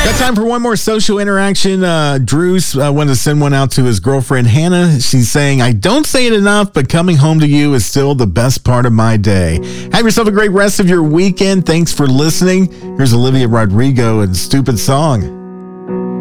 Got time for one more social interaction. Drews wanted to send one out to his girlfriend, Hannah. She's saying, I don't say it enough, but coming home to you is still the best part of my day. Have yourself a great rest of your weekend. Thanks for listening. Here's Olivia Rodrigo and Stupid Song.